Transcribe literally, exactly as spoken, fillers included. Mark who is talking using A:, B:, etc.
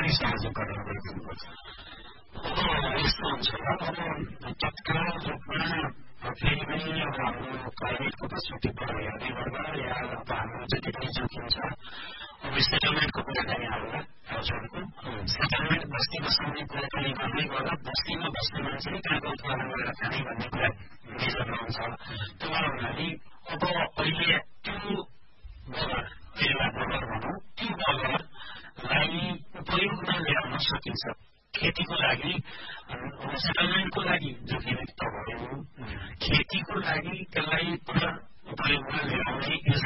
A: नै सहयोग गर्न गइदिनुपर्छ। अब यस्तो हुन्छ अब तत्काल रूपमा फेरि पनि अब हाम्रो क्लाइमेटको पर्सपेक्टिभबाट हेर्दै गर्दा या अब हाम्रो जति पनि जोखिम छ अब सेटलमेन्टको कुराकानी आउला आउँछौँ सेटलमेन्ट बस्ती बसाउने कुराकानी गर्दै गर्दा बस्तीमा बस्ने मान्छेले कहाँको उत्पादन गरेर खाने भन्ने कुरा मेजरमा आउँछ। त्यो भएर हुनाले अब अहिले त्यो बगर पहिला बगर भनौँ त्यो बगरलाई उपयोगमा ल्याउन सकिन्छ। खेतीको लागि सेटलमेन्टको लागि जोखिम त भयो, खेतीको लागि त्यसलाई पुनः उपयोगमा ल्याउने योजना